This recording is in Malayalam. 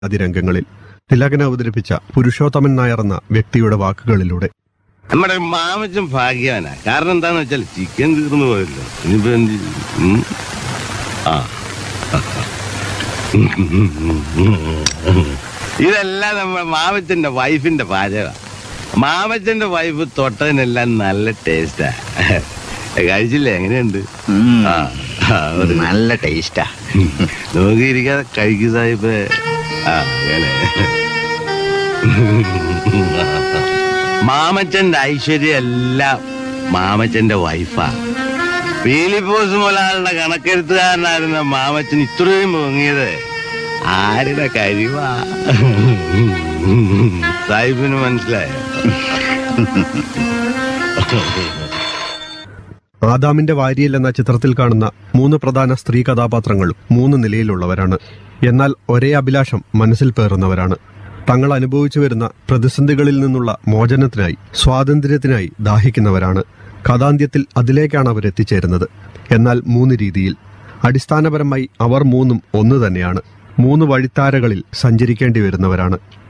അതിരംഗങ്ങളിൽ തിലകൻ അവതരിപ്പിച്ച പുരുഷോത്തമൻ നായർ എന്ന വ്യക്തിയുടെ വാക്കുകളിലൂടെ. നമ്മുടെ മാമച്ചൻ ഭാഗ്യവാനാ. കാരണം എന്താന്ന് വെച്ചാൽ ചിക്കൻ തീർന്നു പോയല്ലോ. ഇനിയിപ്പോ എന്ത് ചെയ്യും? ആ ഇതെല്ലാം നമ്മുടെ മാമച്ചന്റെ വൈഫിന്റെ പാചക. മാമച്ചന്റെ വൈഫ് തൊട്ടതിനെല്ലാം നല്ല ടേസ്റ്റാ. കഴിച്ചില്ലേ? എങ്ങനെയുണ്ട്? നല്ല ടേസ്റ്റാ. നോക്കിയിരിക്കാതെ കഴിക്കുക സാഹിബ്. അങ്ങനെ മാമച്ചന്റെ ഐശ്വര്യം എല്ലാം മാമച്ചന്റെ വൈഫാ. പീലിപ്പോസ് മുതലാളുടെ കണക്കെഴുത്തുകാരനായിരുന്ന മാമച്ചൻ ഇത്രയും പൊങ്ങിയത് ആരുടെ കഴിവാ? സാഹിബിന് മനസ്സിലായോ? ആദാമിന്റെ വാരിയൽ എന്ന ചിത്രത്തിൽ കാണുന്ന 3 പ്രധാന സ്ത്രീ കഥാപാത്രങ്ങളും 3 നിലയിലുള്ളവരാണ്. എന്നാൽ ഒരേ അഭിലാഷം മനസ്സിൽ പേറുന്നവരാണ്. തങ്ങൾ അനുഭവിച്ചു വരുന്ന പ്രതിസന്ധികളിൽ നിന്നുള്ള മോചനത്തിനായി, സ്വാതന്ത്ര്യത്തിനായി ദാഹിക്കുന്നവരാണ്. കഥാന്ത്യത്തിൽ അതിലേക്കാണ് അവരെത്തിച്ചേരുന്നത്. എന്നാൽ 3 രീതിയിൽ. അടിസ്ഥാനപരമായി അവർ 3 ഒന്ന് തന്നെയാണ്. 3 വഴിത്താരകളിൽ സഞ്ചരിക്കേണ്ടി വരുന്നവരാണ്.